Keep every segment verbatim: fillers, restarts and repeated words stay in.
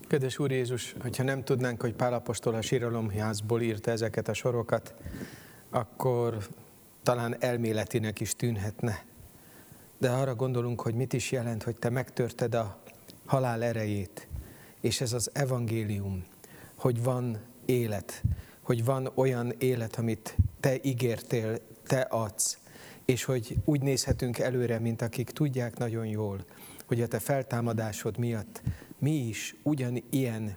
Kedves Úr Jézus, hogyha nem tudnánk, hogy Pál apostol a síralomházból írta ezeket a sorokat, akkor talán elméletinek is tűnhetne. De arra gondolunk, hogy mit is jelent, hogy Te megtörted a halál erejét, és ez az evangélium, hogy van élet, hogy van olyan élet, amit Te ígértél, Te adsz, és hogy úgy nézhetünk előre, mint akik tudják nagyon jól, hogy a Te feltámadásod miatt mi is ugyanilyen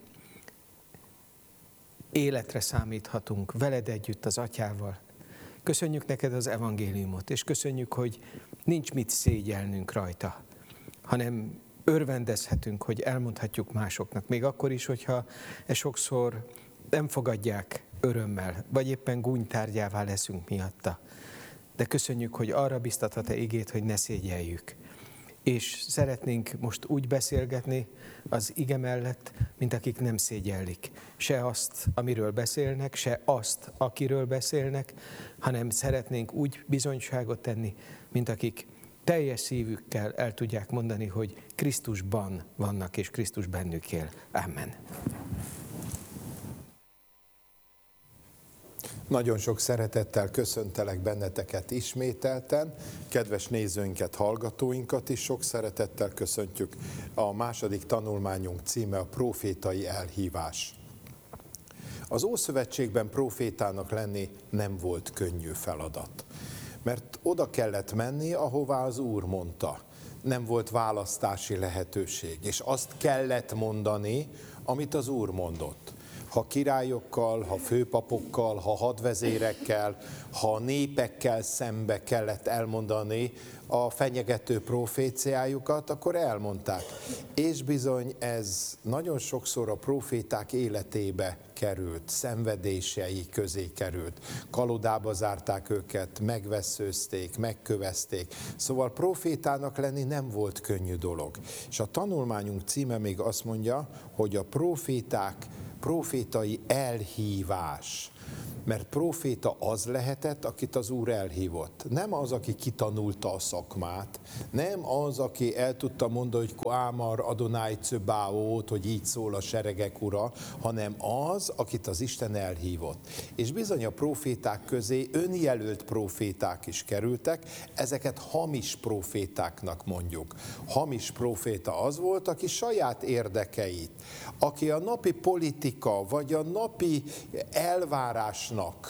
életre számíthatunk veled együtt az Atyával. Köszönjük neked az evangéliumot, és köszönjük, hogy nincs mit szégyelnünk rajta, hanem örvendezhetünk, hogy elmondhatjuk másoknak, még akkor is, hogyha e sokszor nem fogadják örömmel, vagy éppen gúnytárgyává leszünk miatta. De köszönjük, hogy arra biztat a Te igét, hogy ne szégyeljük. És szeretnénk most úgy beszélgetni az ige mellett, mint akik nem szégyellik. Se azt, amiről beszélnek, se azt, akiről beszélnek, hanem szeretnénk úgy bizonyságot tenni, mint akik teljes szívükkel el tudják mondani, hogy Krisztusban vannak, és Krisztus bennük él. Amen. Nagyon sok szeretettel köszöntelek benneteket ismételten, kedves nézőinket, hallgatóinkat is sok szeretettel köszöntjük. A második tanulmányunk címe a profétai elhívás. Az Ószövetségben profétának lenni nem volt könnyű feladat, mert oda kellett menni, ahová az Úr mondta. Nem volt választási lehetőség, és azt kellett mondani, amit az Úr mondott. Ha királyokkal, ha főpapokkal, ha hadvezérekkel, ha népekkel szembe kellett elmondani a fenyegető proféciájukat, akkor elmondták. És bizony ez nagyon sokszor a proféták életébe került, szenvedései közé került. Kalodába zárták őket, megvesszőzték, megkövezték. Szóval profétának lenni nem volt könnyű dolog. És a tanulmányunk címe még azt mondja, hogy a proféták profétai elhívás. Mert proféta az lehetett, akit az Úr elhívott. Nem az, aki kitanulta a szakmát, nem az, aki el tudta mondani, hogy Koámar Adonai Cöbáót, hogy így szól a seregek ura, hanem az, akit az Isten elhívott. És bizony a proféták közé önjelölt proféták is kerültek, ezeket hamis profétáknak mondjuk. Hamis proféta az volt, aki saját érdekeit, aki a napi politika, vagy a napi elvárás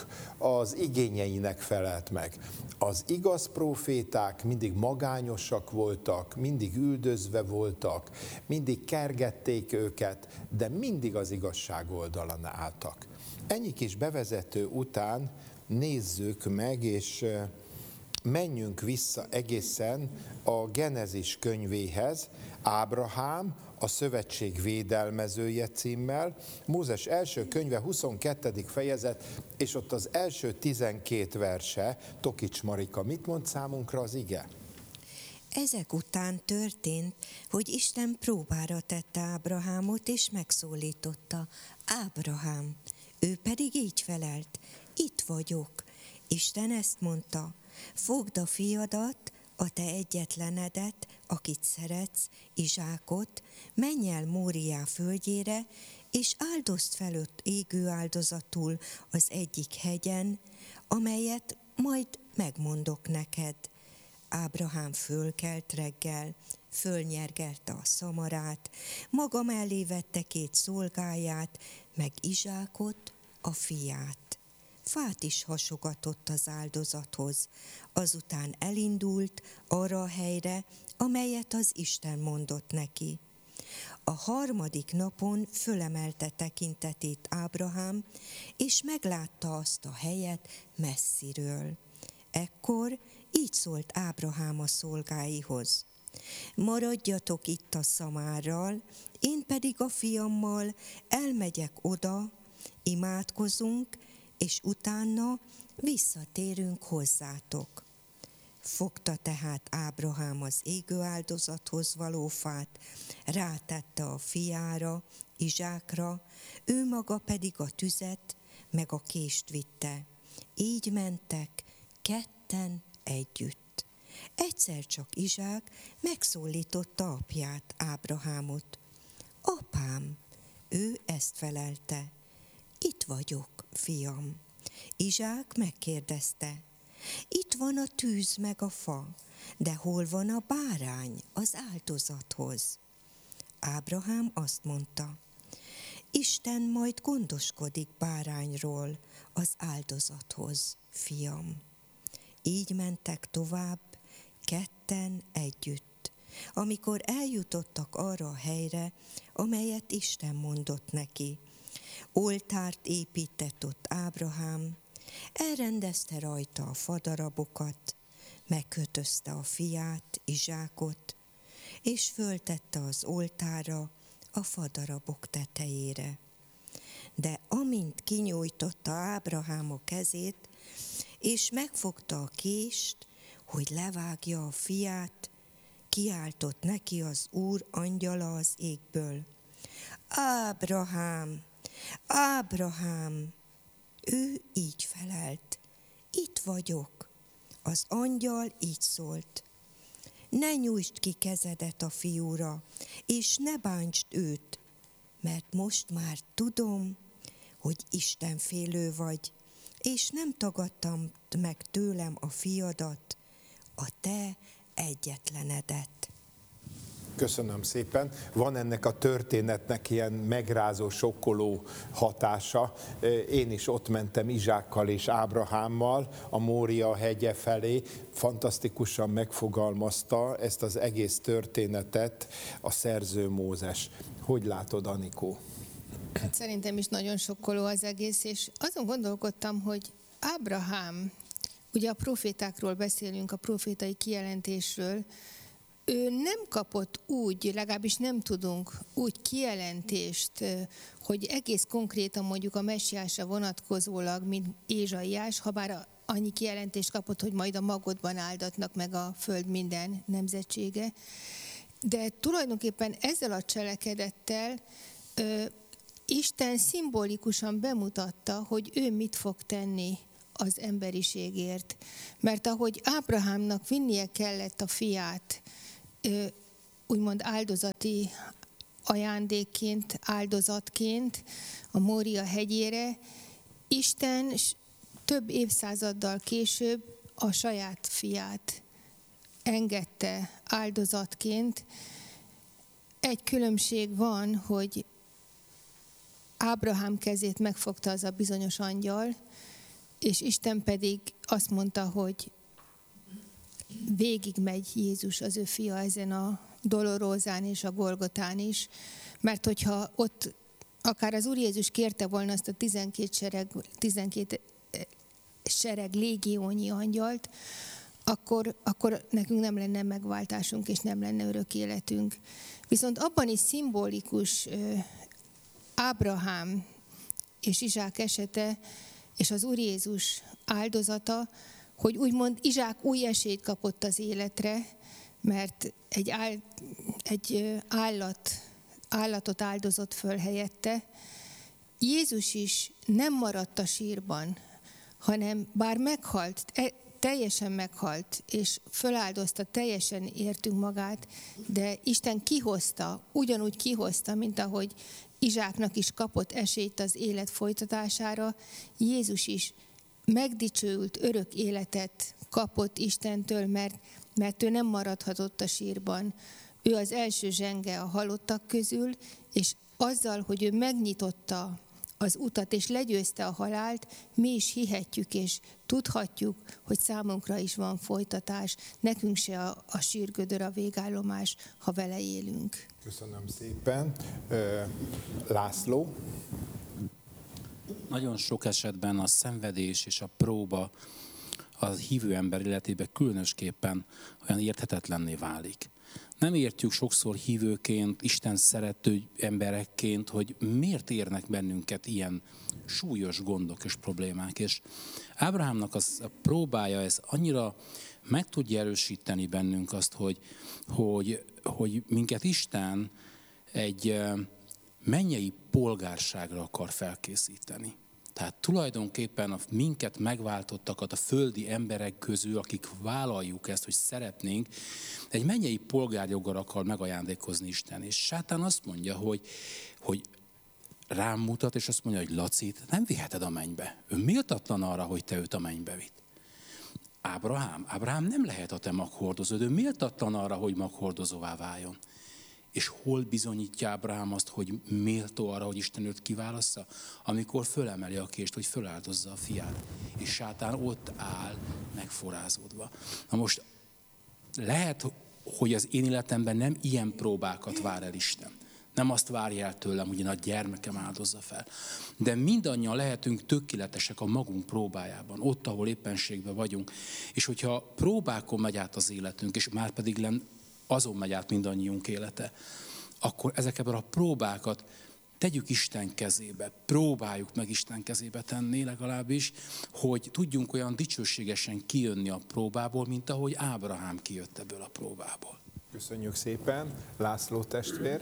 az igényeinek felelt meg. Az igaz proféták mindig magányosak voltak, mindig üldözve voltak, mindig kergették őket, de mindig az igazság oldalán álltak. Ennyi kis bevezető után nézzük meg, és menjünk vissza egészen a Genezis könyvéhez, Ábrahám, a szövetség védelmezője címmel, Mózes első könyve huszonkettedik fejezet, és ott az első tizenkét verse. Tokics Marika, mit mond számunkra az ige? Ezek után történt, hogy Isten próbára tette Ábrahámot, és megszólította: Ábrahám, ő pedig így felelt: itt vagyok. Isten ezt mondta: fogd a fiadat, a te egyetlenedet, akit szeretsz, Izsákot, menj el Móriá földjére, és áldozd fel őt égő áldozatul az egyik hegyen, amelyet majd megmondok neked. Ábrahám fölkelt reggel, fölnyergelte a szamarát, maga mellé vette két szolgáját, meg Izsákot, a fiát. Fát is hasogatott az áldozathoz, azután elindult arra a helyre, amelyet az Isten mondott neki. A harmadik napon fölemelte tekintetét Ábrahám, és meglátta azt a helyet messziről. Ekkor így szólt Ábrahám a szolgáihoz: maradjatok itt a szamárral, én pedig a fiammal elmegyek oda, imádkozunk, és utána visszatérünk hozzátok. Fogta tehát Ábrahám az égő áldozathoz való fát, rátette a fiára, Izsákra, ő maga pedig a tüzet, meg a kést vitte. Így mentek ketten együtt. Egyszer csak Izsák megszólította apját, Ábrahámot: apám! Ő ezt felelte: itt vagyok, fiam. Izsák megkérdezte: itt van a tűz meg a fa, de hol van a bárány az áldozathoz? Ábrahám azt mondta: Isten majd gondoskodik bárányról az áldozathoz, fiam. Így mentek tovább, ketten együtt, amikor eljutottak arra a helyre, amelyet Isten mondott neki. Oltárt épített ott Ábrahám, elrendezte rajta a fadarabokat, megkötözte a fiát, Izsákot, és föltette az oltárra a fadarabok tetejére. De amint kinyújtotta Ábrahám a kezét, és megfogta a kést, hogy levágja a fiát, kiáltott neki az Úr angyala az égből: Ábrahám, Ábrahám! Ő így felelt: itt vagyok. Az angyal így szólt: ne nyújtsd ki kezedet a fiúra, és ne bántsd őt, mert most már tudom, hogy istenfélő vagy, és nem tagadtam meg tőlem a fiadat, a te egyetlenedet. Köszönöm szépen. Van ennek a történetnek ilyen megrázó, sokkoló hatása. Én is ott mentem Izsákkal és Ábrahámmal a Mória hegye felé. Fantasztikusan megfogalmazta ezt az egész történetet a szerző Mózes. Hogy látod, Anikó? Hát szerintem is nagyon sokkoló az egész, és azon gondolkodtam, hogy Ábrahám, ugye a profétákról beszélünk, a profétai kijelentésről, ő nem kapott úgy, legalábbis nem tudunk úgy kijelentést, hogy egész konkrétan mondjuk a messiásra vonatkozólag, mint Ézsaiás, ha bár annyi kijelentést kapott, hogy majd a magodban áldatnak meg a föld minden nemzetsége. De tulajdonképpen ezzel a cselekedettel ö, Isten szimbolikusan bemutatta, hogy ő mit fog tenni az emberiségért. Mert ahogy Ábrahámnak vinnie kellett a fiát, úgymond áldozati ajándékként, áldozatként a Mória hegyére, Isten több évszázaddal később a saját fiát engedte áldozatként. Egy különbség van, hogy Ábrahám kezét megfogta az a bizonyos angyal, és Isten pedig azt mondta, hogy végig megy Jézus, az ő fia, ezen a Dolorózán és a Golgotán is, mert hogyha ott akár az Úr Jézus kérte volna azt a tizenkét sereg, tizenkét sereg légiónyi angyalt, akkor, akkor nekünk nem lenne megváltásunk, és nem lenne örök életünk. Viszont abban is szimbolikus Ábrahám és Izsák esete, és az Úr Jézus áldozata, hogy úgymond Izsák új esélyt kapott az életre, mert egy, áll, egy állat, állatot áldozott föl helyette. Jézus is nem maradt a sírban, hanem bár meghalt, teljesen meghalt, és föláldozta teljesen értünk magát, de Isten kihozta, ugyanúgy kihozta, mint ahogy Izsáknak is kapott esélyt az élet folytatására, Jézus is megdicsőült örök életet kapott Istentől, mert, mert ő nem maradhatott a sírban. Ő az első zsenge a halottak közül, és azzal, hogy ő megnyitotta az utat és legyőzte a halált, mi is hihetjük és tudhatjuk, hogy számunkra is van folytatás, nekünk se a, a sírgödör a végállomás, ha vele élünk. Köszönöm szépen. László? Nagyon sok esetben a szenvedés és a próba a hívő ember életében különösképpen olyan érthetetlenné válik. Nem értjük sokszor hívőként, Isten szerető emberekként, hogy miért érnek bennünket ilyen súlyos gondok és problémák. És Ábrahámnak az a próbája, ez annyira meg tudja erősíteni bennünk azt, hogy, hogy, hogy minket Isten egy mennyei polgárságra akar felkészíteni. Tehát tulajdonképpen a minket megváltottakat a földi emberek közül, akik vállaljuk ezt, hogy szeretnénk, egy mennyei polgárjoggal akar megajándékozni Isten. És sátán azt mondja, hogy, hogy rám mutat, és azt mondja, hogy Lacit nem viheted a mennybe. Ő méltatlan arra, hogy te őt a mennybe vitt. Ábrahám, Ábrahám nem lehet a te maghordozód, ő méltatlan arra, hogy maghordozóvá váljon. És hol bizonyítja Ábrahám azt, hogy méltó arra, hogy Isten őt kiválassza? Amikor fölemeli a kést, hogy föláldozza a fiát. És sátán ott áll megforrázódva. Na most lehet, hogy az én életemben nem ilyen próbákat vár el Isten. Nem azt várja el tőlem, hogy én a gyermekem áldozza fel. De mindannyian lehetünk tökéletesek a magunk próbájában, ott, ahol éppenségben vagyunk. És hogyha próbákon megy át az életünk, és már pedig len azon megy át mindannyiunk élete, akkor ezeket a próbákat tegyük Isten kezébe, próbáljuk meg Isten kezébe tenni legalábbis, hogy tudjunk olyan dicsőségesen kijönni a próbából, mint ahogy Ábrahám kijött ebből a próbából. Köszönjük szépen. László testvér.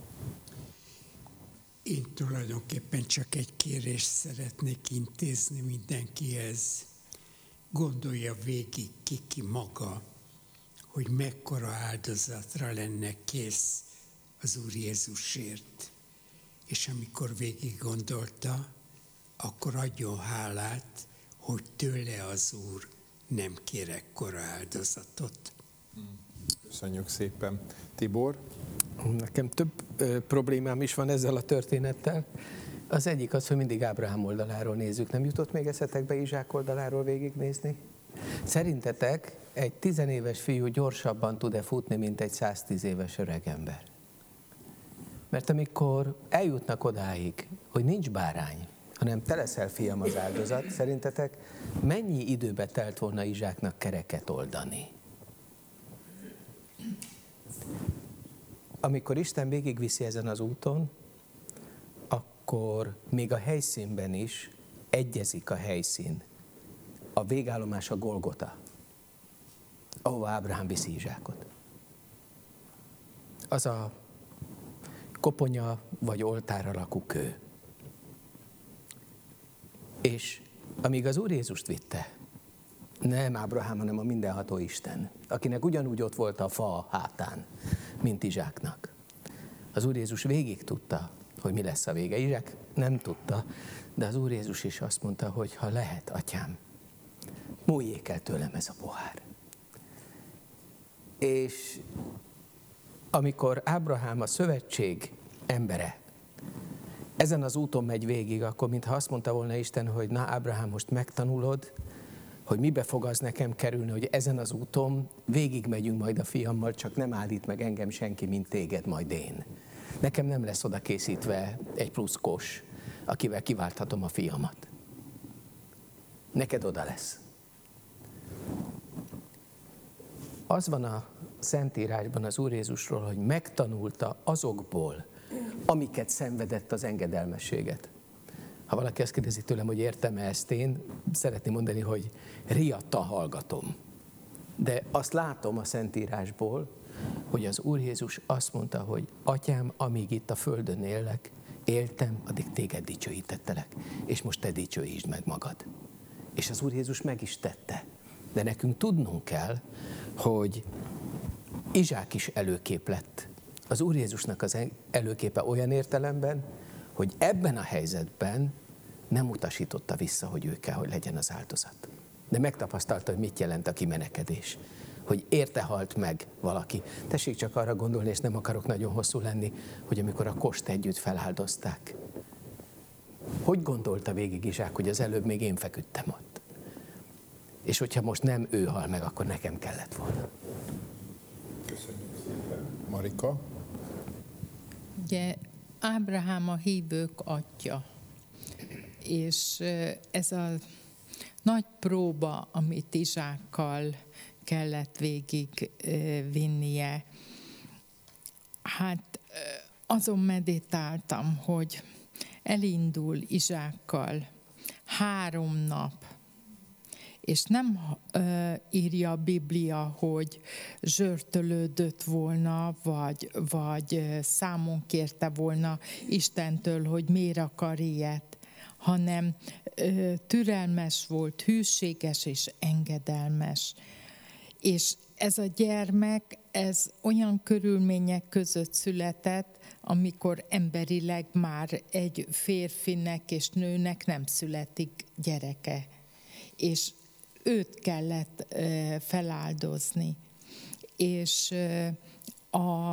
Én tulajdonképpen csak egy kérést szeretnék intézni mindenkihez. Gondolja végig ki maga, hogy mekkora áldozatra lenne kész az Úr Jézusért. És amikor végig gondolta, akkor adjon hálát, hogy tőle az Úr nem kér ekkora áldozatot. Köszönjük szépen. Tibor? Nekem több ö, problémám is van ezzel a történettel. Az egyik az, hogy mindig Ábrahám oldaláról nézzük. Nem jutott még eszetekbe Izsák oldaláról végignézni? Szerintetek egy tizenéves fiú gyorsabban tud-e futni, mint egy száztíz éves öregember? Mert amikor eljutnak odáig, hogy nincs bárány, hanem te leszel, fiam, az áldozat, szerintetek mennyi időbe telt volna Izsáknak kereket oldani? Amikor Isten végigviszi ezen az úton, akkor még a helyszínben is egyezik a helyszín. A végállomás a Golgota, ahova Ábrahám viszi Izsákot. Az a koponya vagy oltár alakú kő. És amíg az Úr Jézust vitte, nem Ábrahám, hanem a mindenható Isten, akinek ugyanúgy ott volt a fa a hátán, mint Izsáknak. Az Úr Jézus végig tudta, hogy mi lesz a vége. Izsák nem tudta, de az Úr Jézus is azt mondta, hogy ha lehet, atyám, múljék el tőlem ez a pohár. És amikor Ábrahám a szövetség embere ezen az úton megy végig, akkor mintha azt mondta volna Isten, hogy na Ábrahám, most megtanulod, hogy mibe fog az nekem kerülni, hogy ezen az úton végig megyünk majd a fiammal, csak nem állít meg engem senki, mint téged, majd én. Nekem nem lesz oda készítve egy plusz kos, akivel kiválthatom a fiamat. Neked oda lesz. Az van a Szentírásban az Úr Jézusról, hogy megtanulta azokból, amiket szenvedett, az engedelmességet. Ha valaki ezt kérdezi tőlem, hogy értem-e ezt én, szeretném mondani, hogy riadtan hallgatom. De azt látom a Szentírásból, hogy az Úr Jézus azt mondta, hogy atyám, amíg itt a földön élek, éltem, addig téged dicsőítettelek, és most te dicsőítsd meg magad. És az Úr Jézus meg is tette. De nekünk tudnunk kell, hogy Izsák is előkép lett. Az Úr Jézusnak az előképe olyan értelemben, hogy ebben a helyzetben nem utasította vissza, hogy ő kell, hogy legyen az áldozat. De megtapasztalta, hogy mit jelent a kimenekedés. Hogy érte halt meg valaki. Tessék csak arra gondolni, és nem akarok nagyon hosszú lenni, hogy amikor a kost együtt feláldozták. Hogy gondolta végig Izsák, hogy az előbb még én feküdtem ott? És hogyha most nem ő hal meg, akkor nekem kellett volna. Köszönjük szépen. Marika? Ugye Ábrahám a hívők atya, és ez a nagy próba, amit Izsákkal kellett végig vinnie, hát azon meditáltam, hogy elindul Izsákkal három nap, és nem uh, írja a Biblia, hogy zsörtölődött volna, vagy, vagy uh, számon kérte volna Istentől, hogy miért akar ilyet, hanem uh, türelmes volt, hűséges és engedelmes. És ez a gyermek, ez olyan körülmények között született, amikor emberileg már egy férfinek és nőnek nem születik gyereke. És őt kellett feláldozni. És a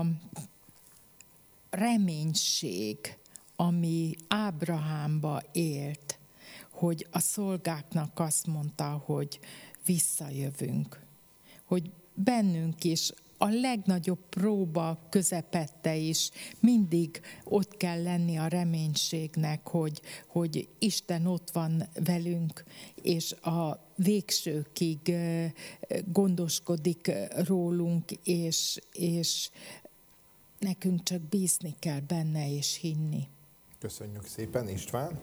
reménység, ami Ábrahámba élt, hogy a szolgáknak azt mondta, hogy visszajövünk, hogy bennünk is a legnagyobb próba közepette is mindig ott kell lenni a reménységnek, hogy, hogy Isten ott van velünk, és a végsőkig gondoskodik rólunk, és, és nekünk csak bízni kell benne és hinni. Köszönjük szépen, István.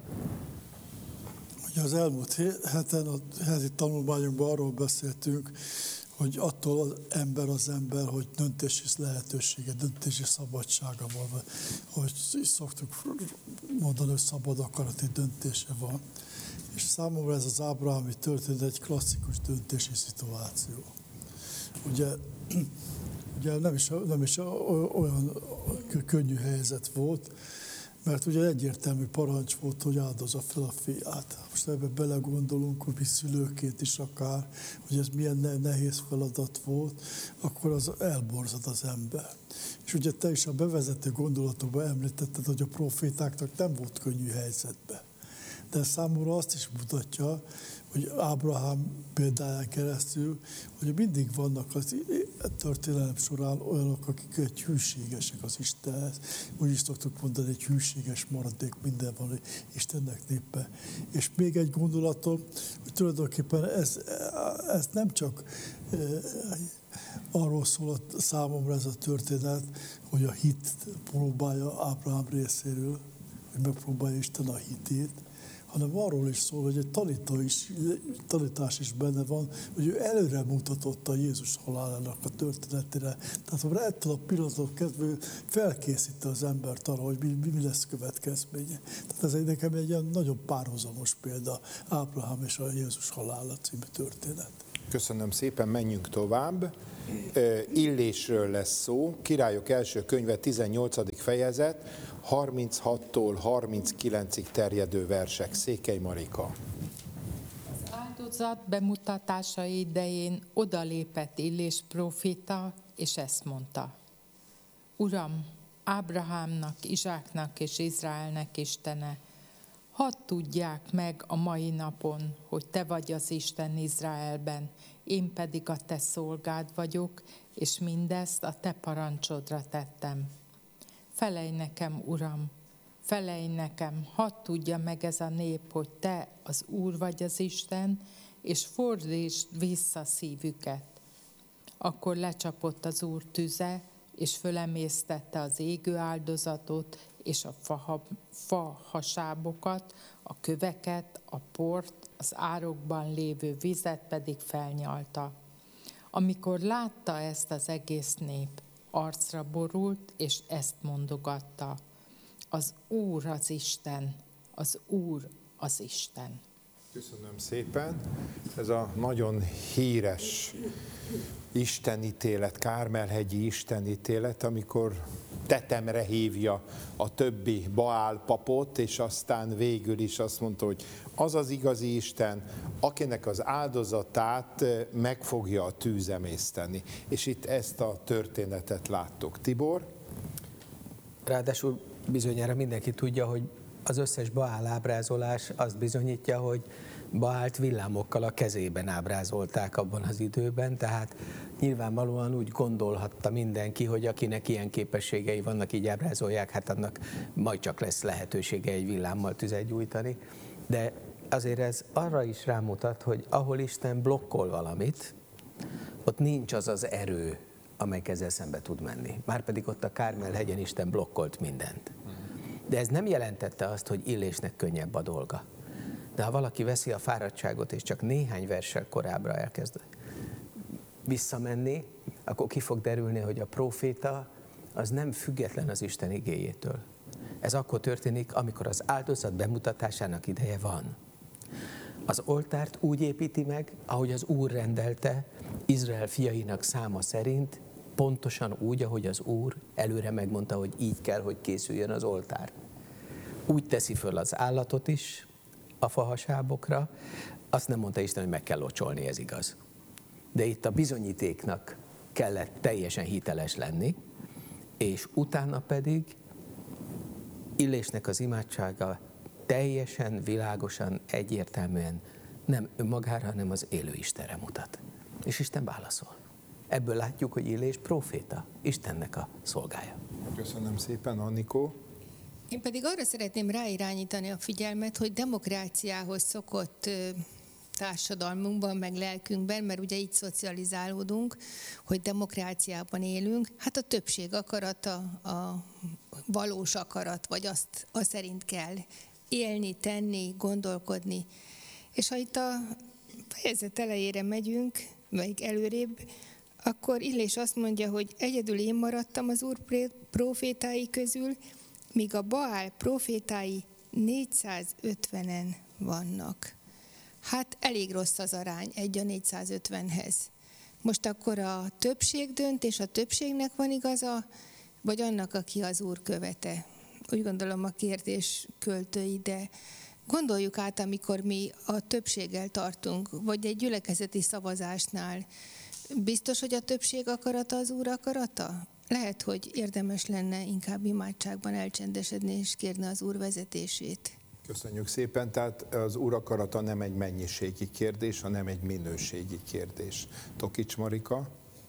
Ugye az elmúlt héten a heti tanulmányunkban arról beszéltünk, hogy attól az ember az ember, hogy döntési lehetősége, döntési szabadsága van, hogy szoktuk mondani, hogy szabad akarati döntése van. És számomra ez az ábrahámi történet egy klasszikus döntési szituáció. Ugye, ugye nem, is, nem is olyan könnyű helyzet volt, mert ugye egyértelmű parancs volt, hogy áldozza fel a fiát. Most ebbe belegondolunk, hogy mi szülőként is akár, hogy ez milyen nehéz feladat volt, akkor az elborzad az ember. És ugye te is a bevezető gondolatokban említetted, hogy a profétáknak nem volt könnyű helyzetben. De számomra azt is mutatja, hogy Ábrahám példáján keresztül, hogy mindig vannak az történelem során olyanok, akik egy hűségesek az Istenhez. Úgy is szoktuk mondani, egy hűséges maradék minden van Istennek népe. És még egy gondolatom, hogy tulajdonképpen ez, ez nem csak e, arról szól számomra ez a történet, hogy a hit próbálja Ábrahám részéről, hogy megpróbálja Isten a hitét, hanem arról is szól, hogy egy tanító is, tanítás is benne van, hogy ő előre mutatott a Jézus halálának a történetére. Tehát ettől a pillanattól kezdve felkészíti az embert arra, hogy mi, mi lesz következménye. Tehát ez egy, nekem egy ilyen nagyon párhuzamos példa, Ábrahám és a Jézus halála című történet. Köszönöm szépen, menjünk tovább. Illésről lesz szó, Királyok első könyve tizennyolcadik fejezet, harminchattól harminckilencig terjedő versek. Székely Marika. Az áldozat bemutatása idején odalépett Illés próféta, és ezt mondta. Uram, Ábrahámnak, Izsáknak és Izraelnek Istene, hadd tudják meg a mai napon, hogy te vagy az Isten Izraelben, én pedig a te szolgád vagyok, és mindezt a te parancsodra tettem. Felelj nekem, Uram, felelj nekem, hadd tudja meg ez a nép, hogy te az Úr vagy az Isten, és fordítsd vissza szívüket. Akkor lecsapott az Úr tüze, és fölemésztette az égő áldozatot, és a fa, fa hasábokat, a köveket, a port, az árokban lévő vizet pedig felnyalta. Amikor látta ezt az egész nép, arcra borult, és ezt mondogatta. Az Úr az Isten, az Úr az Isten. Köszönöm szépen. Ez a nagyon híres istenítélet, Kármelhegyi istenítélet, amikor tetemre hívja a többi Baál papot, és aztán végül is azt mondta, hogy az az igazi Isten, akinek az áldozatát meg fogja a tűz emészteni. És itt ezt a történetet láttuk. Tibor? Ráadásul bizonyára mindenki tudja, hogy az összes Baál ábrázolás azt bizonyítja, hogy Baált villámokkal a kezében ábrázolták abban az időben, tehát nyilvánvalóan úgy gondolhatta mindenki, hogy akinek ilyen képességei vannak, így ábrázolják, hát annak majd csak lesz lehetősége egy villámmal tüzet gyújtani. De azért ez arra is rámutat, hogy ahol Isten blokkol valamit, ott nincs az az erő, amely ezzel szembe tud menni. Márpedig ott a Kármel-hegyen Isten blokkolt mindent. De ez nem jelentette azt, hogy Illésnek könnyebb a dolga. De ha valaki veszi a fáradtságot, és csak néhány verssel korábbra elkezd visszamenni, akkor ki fog derülni, hogy a próféta az nem független az Isten igéjétől. Ez akkor történik, amikor az áldozat bemutatásának ideje van. Az oltárt úgy építi meg, ahogy az Úr rendelte, Izrael fiainak száma szerint, pontosan úgy, ahogy az Úr előre megmondta, hogy így kell, hogy készüljön az oltár. Úgy teszi föl az állatot is a fahasábokra, azt nem mondta Isten, hogy meg kell locsolni, ez igaz. De itt a bizonyítéknak kellett teljesen hiteles lenni, és utána pedig Illésnek az imádsága teljesen, világosan, egyértelműen nem önmagára, hanem az élő Istenre mutat. És Isten válaszol. Ebből látjuk, hogy Illés próféta, Istennek a szolgája. Köszönöm szépen, Annikó. Én pedig arra szeretném ráirányítani a figyelmet, hogy demokráciához szokott társadalmunkban, meg lelkünkben, mert ugye így szocializálódunk, hogy demokráciában élünk, hát a többség akarata, a valós akarat, vagy azt, azt szerint kell élni, tenni, gondolkodni. És ha itt a fejezet elejére megyünk, vagy előrébb, akkor Illés azt mondja, hogy egyedül én maradtam az Úr prófétái közül, míg a Baál prófétái négyszázötvenen vannak. Hát elég rossz az arány, egy a négyszázötvenhez. Most akkor a többség dönt, és a többségnek van igaza, vagy annak, aki az Úr követe? Úgy gondolom a kérdés költői, de gondoljuk át, amikor mi a többséggel tartunk, vagy egy gyülekezeti szavazásnál. Biztos, hogy a többség akarata az Úr akarata? Lehet, hogy érdemes lenne inkább imádságban elcsendesedni és kérni az Úr vezetését. Köszönjük szépen, tehát az Úr akarata nem egy mennyiségi kérdés, hanem egy minőségi kérdés. Tokics Marika?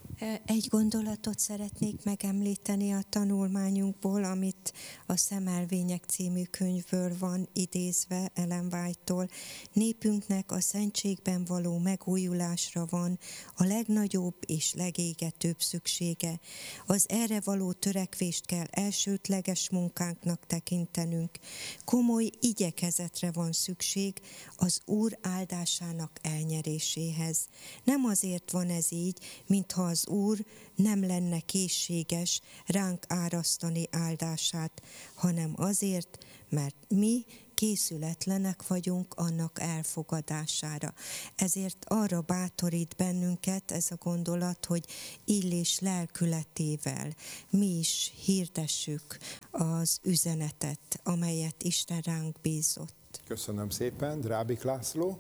Egy gondolatot szeretnék megemlíteni a tanulmányunkból, amit a Szemelvények című könyvből van idézve Ellen White-tól. Népünknek a szentségben való megújulásra van a legnagyobb és legégetőbb szüksége. Az erre való törekvést kell elsődleges munkánknak tekintenünk. Komoly igyekezetre van szükség az Úr áldásának elnyeréséhez. Nem azért van ez így, mintha az Úr nem lenne készséges ránk árasztani áldását, hanem azért, mert mi készületlenek vagyunk annak elfogadására. Ezért arra bátorít bennünket ez a gondolat, hogy Illés lelkületével mi is hirdessük az üzenetet, amelyet Isten ránk bízott. Köszönöm szépen. Drábik László?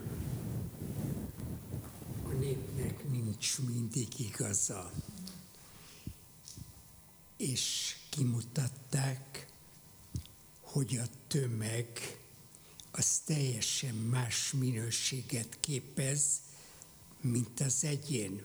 A népnek nincs mindig igaza. És kimutatták, hogy a tömeg az teljesen más minőséget képez, mint az egyén.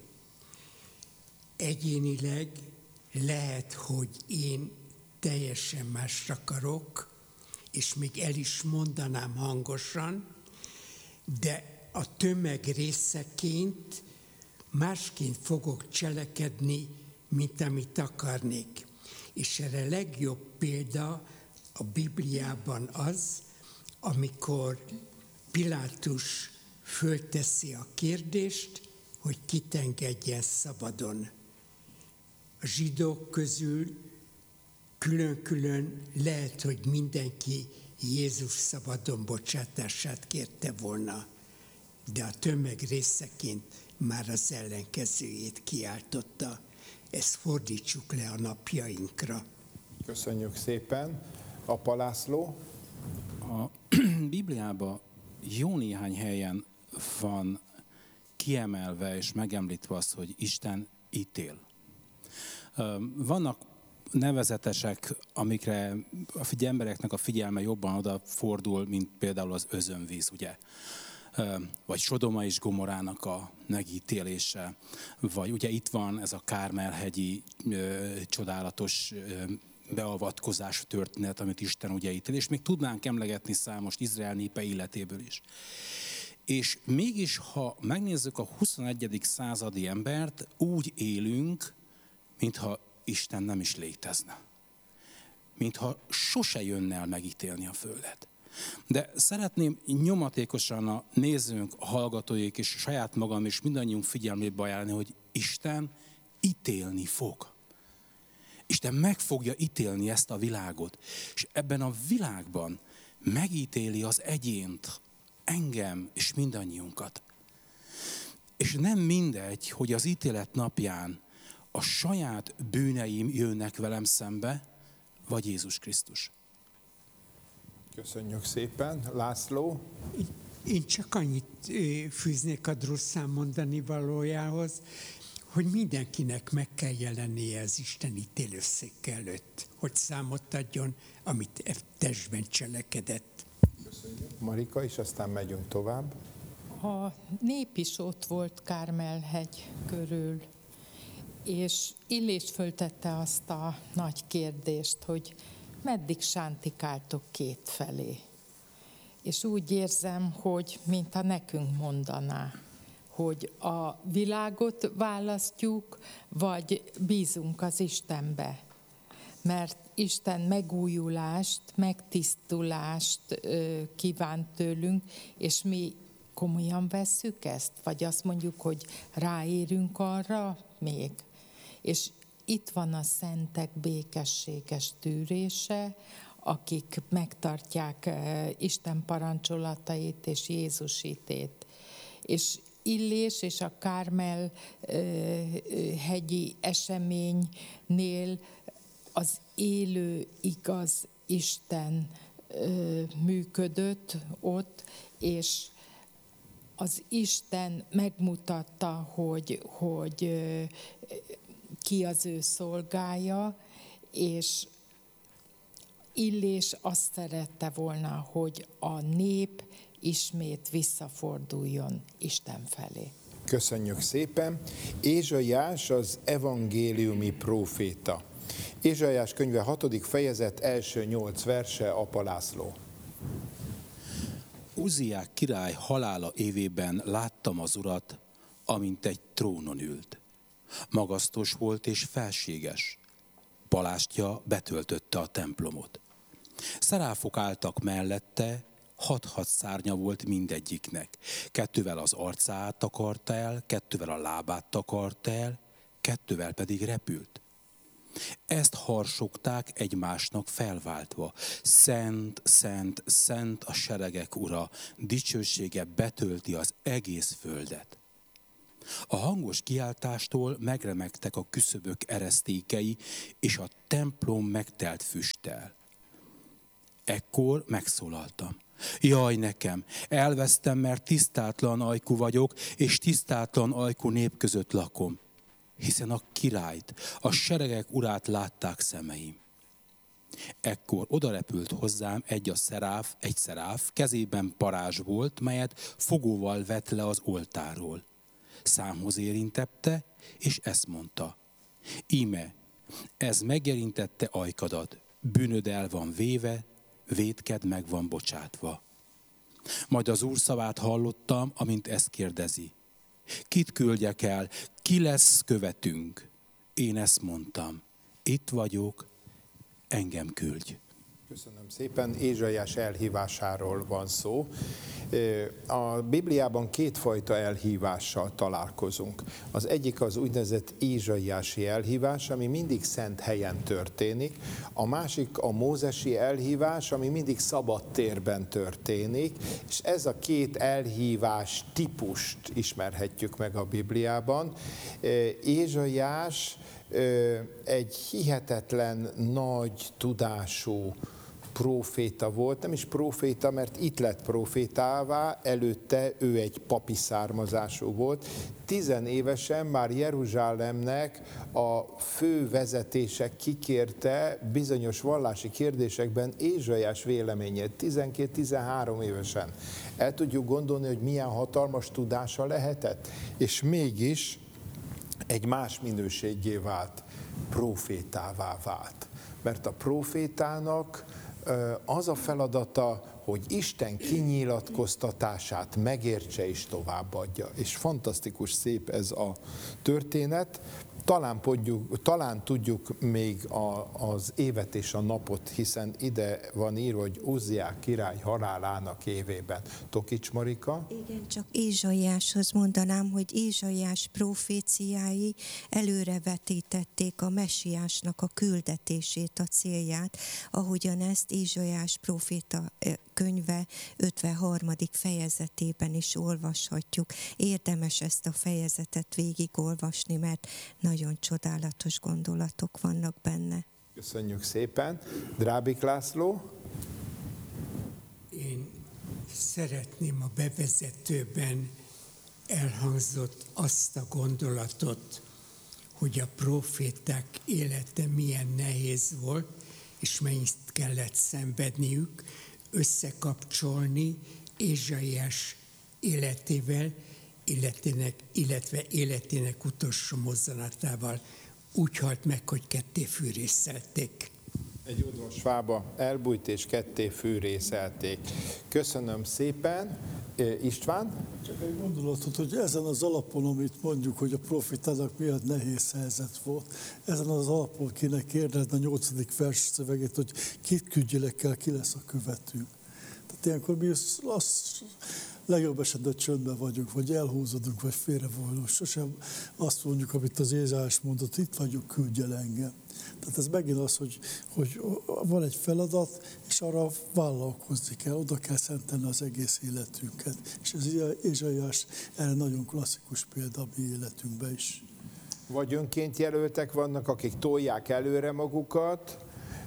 Egyénileg lehet, hogy én teljesen más akarok, és még el is mondanám hangosan, de a tömeg részeként másként fogok cselekedni, mint amit akarnék. És erre legjobb példa a Bibliában az, amikor Pilátus fölteszi a kérdést, hogy kit engedjen szabadon. A zsidók közül külön-külön lehet, hogy mindenki Jézus szabadon bocsátását kérte volna, de a tömeg részeként már az ellenkezőjét kiáltotta. Ezt fordítsuk le a napjainkra. Köszönjük szépen. Apa László? A Bibliában jó néhány helyen van kiemelve és megemlítve az, hogy Isten ítél. Vannak nevezetesek, amikre a figy- embereknek a figyelme jobban odafordul, mint például az özönvíz, ugye? Vagy Sodoma és Gomorának a megítélése, vagy ugye itt van ez a Kármel-hegyi ö, csodálatos ö, beavatkozás történet, amit Isten ugye ítél, és még tudnánk emlegetni számos Izrael népe életéből is. És mégis, ha megnézzük a huszonegyedik századi embert, úgy élünk, mintha Isten nem is létezne. Mintha sose jönne el megítélni a földet. De szeretném nyomatékosan a nézőnk, a hallgatóik és saját magam és mindannyiunk figyelmébe ajánlani, hogy Isten ítélni fog. Isten meg fogja ítélni ezt a világot. És ebben a világban megítéli az egyént, engem és mindannyiunkat. És nem mindegy, hogy az ítélet napján a saját bűneim jönnek velem szembe, vagy Jézus Krisztus. Köszönjük szépen. László? Én csak annyit fűznék a Drusszán mondani valójához, hogy mindenkinek meg kell jelennie az Isten ítélőszék előtt, hogy számot adjon, amit e testben cselekedett. Köszönjük. Marika, és aztán megyünk tovább. A nép is ott volt Kármel-hegy körül, és Illés föltette azt a nagy kérdést, hogy meddig sántikáltok kétfelé. És úgy érzem, hogy mintha nekünk mondaná, hogy a világot választjuk, vagy bízunk az Istenbe. Mert Isten megújulást, megtisztulást ö, kíván tőlünk, és mi komolyan vesszük ezt? Vagy azt mondjuk, hogy ráérünk arra még? És itt van a szentek békességes tűrése, akik megtartják Isten parancsolatait és Jézus hitét. És Illés és a Kármel hegyi eseménynél az élő, igaz Isten működött ott, és az Isten megmutatta, hogy, hogy ki az ő szolgája, és Illés azt szerette volna, hogy a nép ismét visszaforduljon Isten felé. Köszönjük szépen. Ézsaiás az evangéliumi próféta. Ézsaiás könyve hatodik fejezet első nyolc verse, Apa László. Uziák király halála évében láttam az Urat, amint egy trónon ült. Magasztos volt és felséges. Palástja betöltötte a templomot. Szeráfok álltak mellette, hat-hat szárnya volt mindegyiknek. Kettővel az arcát takarta el, kettővel a lábát takarta el, kettővel pedig repült. Ezt harsogták egymásnak felváltva. Szent, szent, szent a seregek ura, dicsősége betölti az egész földet. A hangos kiáltástól megremegtek a küszöbök eresztékei, és a templom megtelt füsttel. Ekkor megszólaltam. Jaj nekem, elvesztem, mert tisztátlan ajkú vagyok, és tisztátlan ajkú nép között lakom. Hiszen a királyt, a seregek urát látták szemeim. Ekkor odarepült hozzám egy a szeráf, egy szeráf, kezében parázs volt, melyet fogóval vett le az oltárról. Számhoz érintette, és ezt mondta. Íme, ez megérintette ajkadat, bűnöd el van véve, vétked meg van bocsátva. Majd az Úr szavát hallottam, amint ezt kérdezi. Kit küldjek el, ki lesz követünk? Én ezt mondtam. Itt vagyok, engem küldj. Köszönöm szépen. Ézsaiás elhívásáról van szó. A Bibliában kétfajta elhívással találkozunk. Az egyik az úgynevezett ézsaiási elhívás, ami mindig szent helyen történik. A másik a mózesi elhívás, ami mindig szabad térben történik. És ez a két elhívás típust ismerhetjük meg a Bibliában. Ézsaiás egy hihetetlen nagy tudású próféta volt, nem is próféta, mert itt lett prófétává, előtte ő egy papi származású volt. Tizenévesen már Jeruzsálemnek a fő vezetése kikérte bizonyos vallási kérdésekben Ézsaiás véleményét, tizenkét-tizenhárom évesen. El tudjuk gondolni, hogy milyen hatalmas tudása lehetett, és mégis egy más minőségé vált, prófétává vált. Mert a prófétának az a feladata, hogy Isten kinyilatkoztatását megértse és továbbadja. És fantasztikus szép ez a történet. Talán, podjuk, talán tudjuk még a, az évet és a napot, hiszen ide van írva, hogy Uziák király halálának évében. Tokics Marika? Igen, csak Ézsaiáshoz mondanám, hogy Ézsaiás proféciái előrevetítették a messiásnak a küldetését, a célját, ahogyan ezt Ézsaiás proféta könyve ötvenharmadik fejezetében is olvashatjuk. Érdemes ezt a fejezetet végigolvasni, mert nagyon csodálatos gondolatok vannak benne. Köszönjük szépen. Drábik László? Én szeretném a bevezetőben elhangzott azt a gondolatot, hogy a proféták élete milyen nehéz volt, és mennyit kellett szenvedniük, összekapcsolni Ézsaiás életével, életének, illetve életének utolsó mozzanatával. Úgy halt meg, hogy ketté fűrészelték. Egy udvos fába elbújt és ketté fűrészelték. Köszönöm szépen. István? Csak egy gondolatot, hogy ezen az alapon, amit mondjuk, hogy a profitának milyen nehéz helyzet volt, ezen az alapon kéne kérdezni a nyolcadik vers szövegét, hogy kit küldjelek el, ki lesz a követünk. Tehát ilyenkor mi azt legjobb esetben csöndben vagyunk, vagy elhúzódunk, vagy félrevolunk. Sosem azt mondjuk, amit az Ézsaiás mondott, itt vagyunk, küldj el engem. Tehát ez megint az, hogy, hogy van egy feladat, és arra vállalkozni kell, oda kell szentelni az egész életünket. És ez Ézsaiás erre nagyon klasszikus példa a mi életünkben is. Vagy önként jelöltek vannak, akik tolják előre magukat,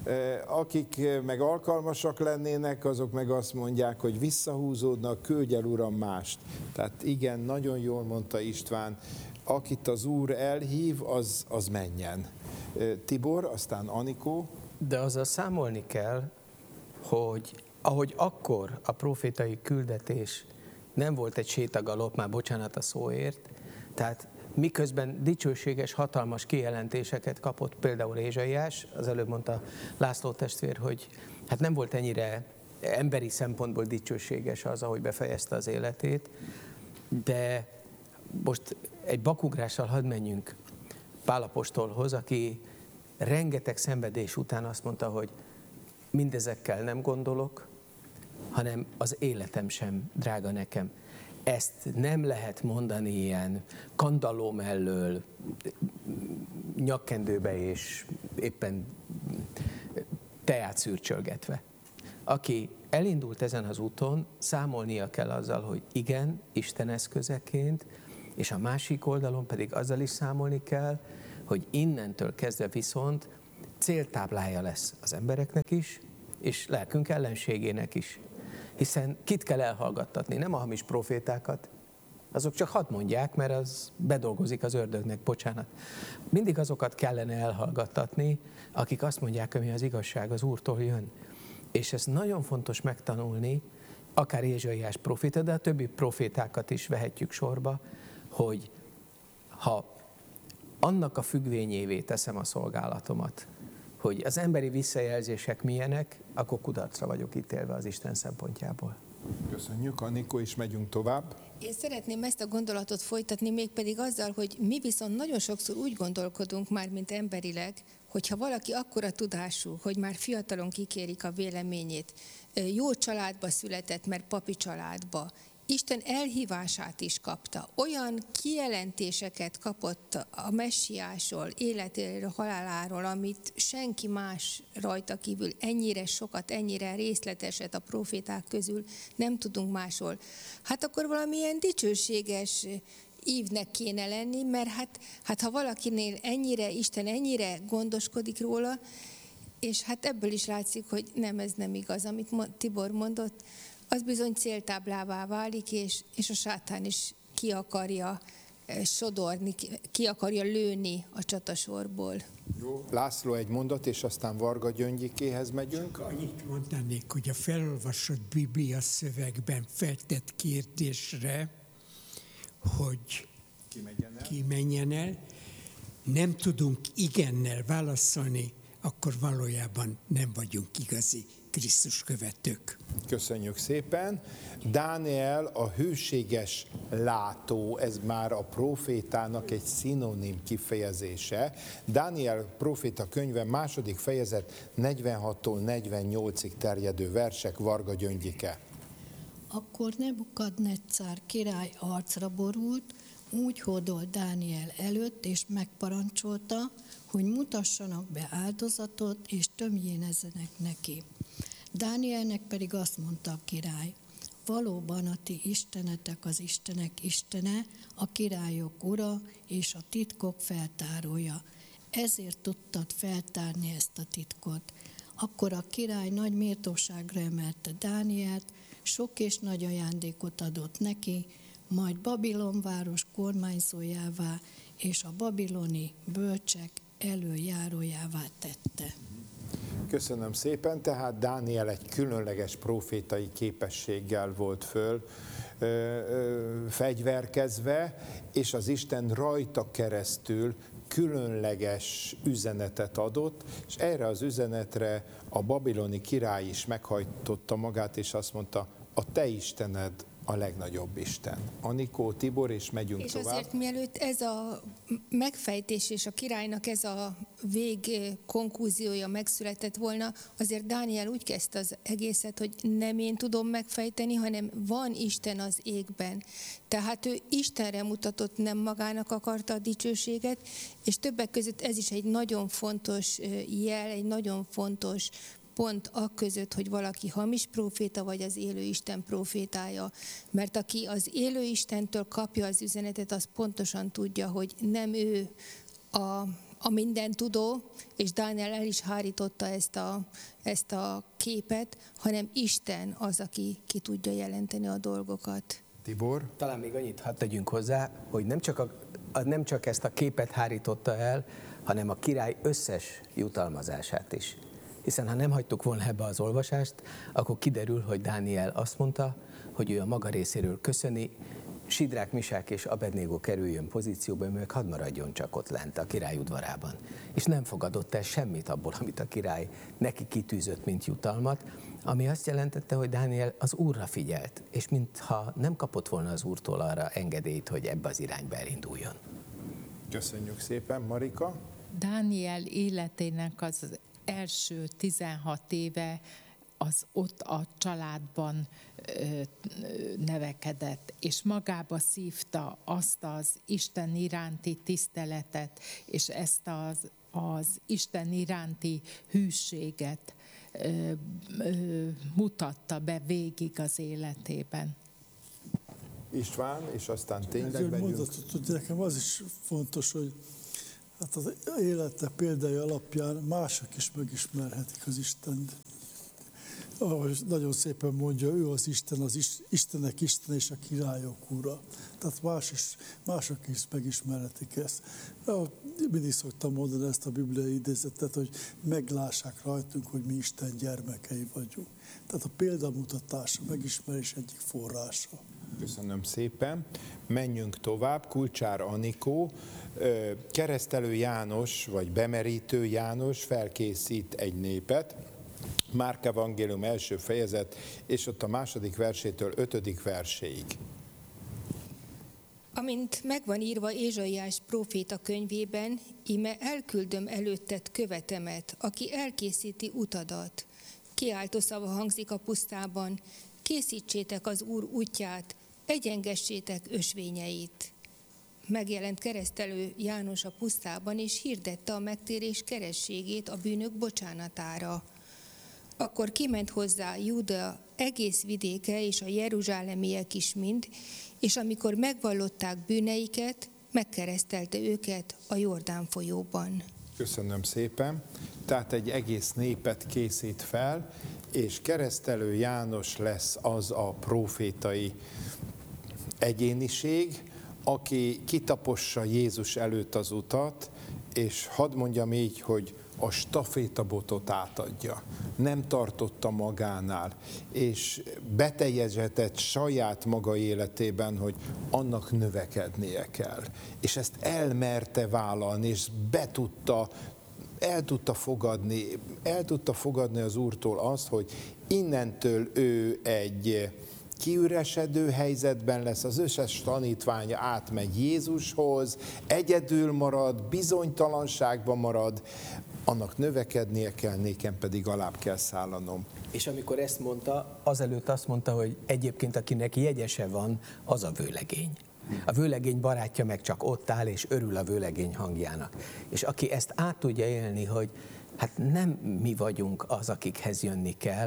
akik meg alkalmasak lennének, azok meg azt mondják, hogy visszahúzódnak, küldj el Uram mást. Tehát igen, nagyon jól mondta István, akit az Úr elhív, az, az menjen. Tibor, aztán Anikó. De azzal számolni kell, hogy ahogy akkor a profétai küldetés nem volt egy sétagalop, már bocsánat a szóért, tehát miközben dicsőséges, hatalmas kijelentéseket kapott például Ézsaiás, az előbb mondta László testvér, hogy hát nem volt ennyire emberi szempontból dicsőséges az, ahogy befejezte az életét, de most egy bakugrással hadd menjünk Pál apostolhoz, aki rengeteg szenvedés után azt mondta, hogy mindezekkel nem gondolok, hanem az életem sem drága nekem. Ezt nem lehet mondani ilyen kandalló mellől, nyakkendőbe és éppen teát szürcsölgetve. Aki elindult ezen az úton, számolnia kell azzal, hogy igen, Isten eszközeként, és a másik oldalon pedig azzal is számolni kell, hogy innentől kezdve viszont céltáblája lesz az embereknek is, és lelkünk ellenségének is. Hiszen kit kell elhallgattatni? Nem a hamis profétákat, azok csak hadd mondják, mert az bedolgozik az ördögnek, bocsánat. Mindig azokat kellene elhallgattatni, akik azt mondják, ami az igazság az Úrtól jön. És ez nagyon fontos megtanulni, akár Ézsaiás proféta, de a többi profétákat is vehetjük sorba, hogy ha annak a függvényévé teszem a szolgálatomat, hogy az emberi visszajelzések milyenek, akkor kudarcra vagyok ítélve az Isten szempontjából. Köszönjük, Anikó, és megyünk tovább. Én szeretném ezt a gondolatot folytatni, mégpedig azzal, hogy mi viszont nagyon sokszor úgy gondolkodunk már, mint emberileg, hogyha valaki akkora tudású, hogy már fiatalon kikérik a véleményét, jó családba született, mert papi családba, Isten elhívását is kapta. Olyan kijelentéseket kapott a messiásról, életéről, haláláról, amit senki más rajta kívül ennyire sokat, ennyire részleteset a proféták közül nem tudunk máshol. Hát akkor valamilyen dicsőséges ívnek kéne lenni, mert hát, hát ha valakinél ennyire, Isten ennyire gondoskodik róla, és hát ebből is látszik, hogy nem, ez nem igaz, amit Tibor mondott, az bizony céltáblává válik, és, és a sátán is ki akarja sodorni, ki akarja lőni a csatasorból. Jó. László, egy mondat, és aztán Varga Gyöngyikéhez megyünk. Csak annyit mondanék, hogy a felolvasott Biblia szövegben feltett kérdésre, hogy Ki menjen el? ki menjen el, nem tudunk igennel válaszolni, akkor valójában nem vagyunk igazi Krisztus követők. Köszönjük szépen. Dániel a hűséges látó, ez már a profétának egy szinonim kifejezése. Dániel proféta könyve második fejezet negyvenhattól negyvennyolcig terjedő versek, Varga Gyöngyike. Akkor Nebukadneccár király arcra borult, úgy hódolt Dániel előtt, és megparancsolta, hogy mutassanak be áldozatot, és tömjénezenek neki. Dánielnek pedig azt mondta a király, valóban a ti istenetek az istenek istene, a királyok ura és a titkok feltárója. Ezért tudtad feltárni ezt a titkot. Akkor a király nagy méltóságra emelte Dánielt, sok és nagy ajándékot adott neki, majd Babilon város kormányzójává és a babiloni bölcsek előjárójává tette. Köszönöm szépen, tehát Dániel egy különleges profétai képességgel volt föl ö, ö, fegyverkezve, és az Isten rajta keresztül különleges üzenetet adott, és erre az üzenetre a babiloni király is meghajtotta magát, és azt mondta, a te Istened a legnagyobb Isten. Anikó, Tibor, és megyünk és tovább. És azért mielőtt ez a megfejtés és a királynak ez a vég konklúziója megszületett volna, azért Dániel úgy kezdte az egészet, hogy nem én tudom megfejteni, hanem van Isten az égben. Tehát ő Istenre mutatott, nem magának akarta a dicsőséget, és többek között ez is egy nagyon fontos jel, egy nagyon fontos pont akközött, hogy valaki hamis próféta, vagy az élő Isten prófétája. Mert aki az élő Istentől kapja az üzenetet, az pontosan tudja, hogy nem ő a, a mindentudó, és Dániel el is hárította ezt a, ezt a képet, hanem Isten az, aki ki tudja jelenteni a dolgokat. Tibor? Talán még annyit hadd tegyünk hozzá, hogy nem csak, a, a, nem csak ezt a képet hárította el, hanem a király összes jutalmazását is. Hiszen ha nem hagytuk volna ebbe az olvasást, akkor kiderül, hogy Dániel azt mondta, hogy ő a maga részéről köszöni, Sidrák, Misák és Abednego kerüljön pozícióba, ő meg hadd maradjon csak ott lent a király udvarában. És nem fogadott el semmit abból, amit a király neki kitűzött, mint jutalmat, ami azt jelentette, hogy Dániel az Úrra figyelt, és mintha nem kapott volna az Úrtól arra engedélyt, hogy ebbe az irányba elinduljon. Köszönjük szépen, Marika. Dániel életének az első tizenhat éve az ott a családban ö, nevekedett, és magába szívta azt az Isten iránti tiszteletet, és ezt az, az Isten iránti hűséget ö, ö, mutatta be végig az életében. István, és aztán tényleg Ezért megyünk. mondatot, hogy nekem az is fontos, hogy hát az élete példája alapján mások is megismerhetik az Istent. Ahogy nagyon szépen mondja, ő az Isten, az Istenek Isten és a királyok ura. Tehát más is, mások is megismerhetik ezt. Mindig szoktam mondani ezt a bibliai idézetet, hogy meglássák rajtunk, hogy mi Isten gyermekei vagyunk. Tehát a példamutatása, megismerés egyik forrása. Köszönöm szépen. Menjünk tovább. Kulcsár Anikó, Keresztelő János, vagy Bemerítő János felkészít egy népet. Márk evangélium első fejezet, és ott a második versétől ötödik verséig. Amint megvan írva Ézsaiás próféta könyvében, íme elküldöm előtted követemet, aki elkészíti utadat. Kiáltó szava hangzik a pusztában, készítsétek az Úr útját, egyengessétek ösvényeit. Megjelent keresztelő János a pusztában, és hirdette a megtérés kerességét a bűnök bocsánatára. Akkor kiment hozzá Júdea egész vidéke és a jeruzsálemiek is mind, és amikor megvallották bűneiket, megkeresztelte őket a Jordán folyóban. Köszönöm szépen. Tehát egy egész népet készít fel, és keresztelő János lesz az a prófétai egyéniség, aki kitapossa Jézus előtt az utat, és hadd mondjam így, hogy a stafétabotot átadja. Nem tartotta magánál, és beteljesedett saját maga életében, hogy annak növekednie kell. És ezt elmerte vállalni, és be tudta, el tudta fogadni, el tudta fogadni az Úrtól azt, hogy innentől ő egy kiüresedő helyzetben lesz, az összes tanítványa átmegy Jézushoz, egyedül marad, bizonytalanságban marad, annak növekednie kell, nékem pedig alább kell szállanom. És amikor ezt mondta, azelőtt azt mondta, hogy egyébként akinek jegyese van, az a vőlegény. A vőlegény barátja meg csak ott áll, és örül a vőlegény hangjának. És aki ezt át tudja élni, hogy hát nem mi vagyunk az, akikhez jönni kell,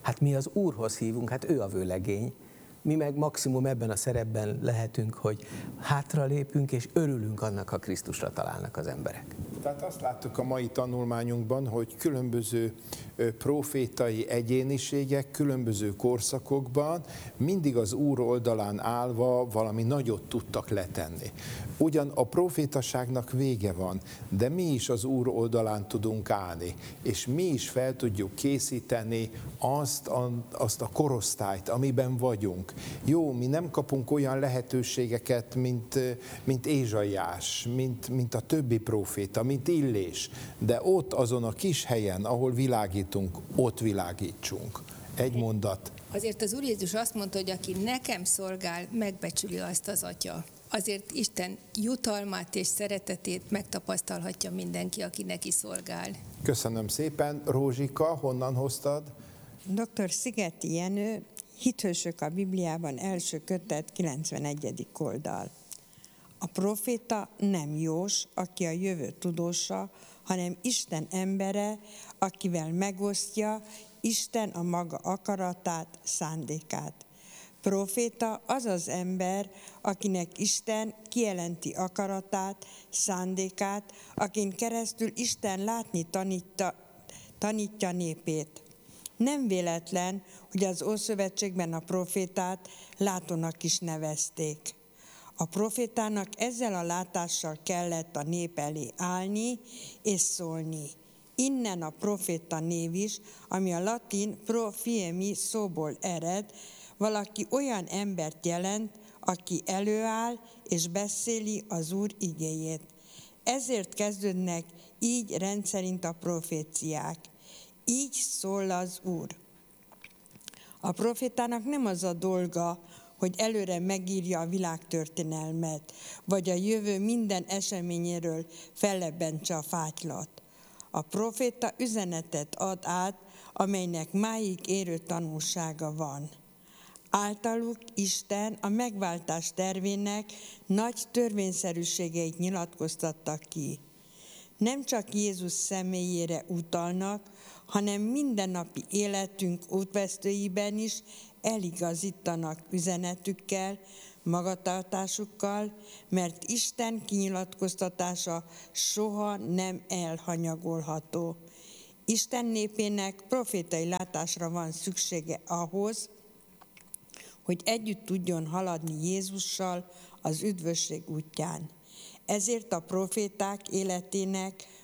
Hát mi az Úrhoz hívunk, hát ő a vőlegény. Mi meg maximum ebben a szerepben lehetünk, hogy hátralépünk és örülünk annak, ha Krisztusra találnak az emberek. Tehát azt láttuk a mai tanulmányunkban, hogy különböző profétai egyéniségek különböző korszakokban mindig az Úr oldalán állva valami nagyot tudtak letenni. Ugyan a profétaságnak vége van, de mi is az Úr oldalán tudunk állni, és mi is fel tudjuk készíteni azt a, azt a korosztályt, amiben vagyunk. Jó, mi nem kapunk olyan lehetőségeket, mint, mint Ézsaiás, mint, mint a többi proféta, mint Illés, de ott azon a kis helyen, ahol világítunk, ott világítsunk. Egy mondat. Azért az Úr Jézus azt mondta, hogy aki nekem szolgál, megbecsüli azt az Atya. Azért Isten jutalmát és szeretetét megtapasztalhatja mindenki, aki neki szolgál. Köszönöm szépen. Rózsika, honnan hoztad? doktor Szigeti Jenő, Hithősök a Bibliában, első kötet, kilencvenegyedik oldal. A proféta nem Jós, aki a jövő tudósa, hanem Isten embere, akivel megosztja Isten a maga akaratát, szándékát. Proféta az az ember, akinek Isten kijelenti akaratát, szándékát, akin keresztül Isten látni tanítja, tanítja népét. Nem véletlen, hogy az Ószövetségben a profétát látónak is nevezték. A profétának ezzel a látással kellett a nép elé állni és szólni. Innen a proféta név is, ami a latin profiemi szóból ered, valaki olyan embert jelent, aki előáll és beszéli az Úr igéjét. Ezért kezdődnek így rendszerint a proféciák. Így szól az Úr. A profétának nem az a dolga, hogy előre megírja a világtörténelmet, vagy a jövő minden eseményéről fellebbentse a fátylat. A proféta üzenetet ad át, amelynek máig érő tanulsága van. Általuk Isten a megváltás tervének nagy törvényszerűségeit nyilatkoztatta ki. Nem csak Jézus személyére utalnak, hanem mindennapi életünk útvesztőiben is eligazítanak üzenetükkel, magatartásukkal, mert Isten kinyilatkoztatása soha nem elhanyagolható. Isten népének profétai látásra van szüksége ahhoz, hogy együtt tudjon haladni Jézussal az üdvösség útján. Ezért a proféták életének